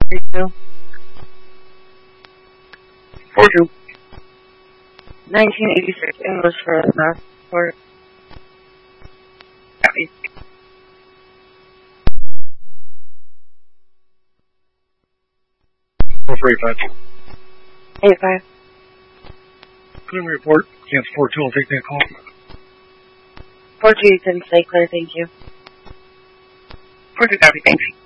32. 42. 1986 English for passport. Copy. 445. 85. Clear report. Cancel 42. I'll take that call. 42, you can stay clear, thank you. 42, copy. Thanks.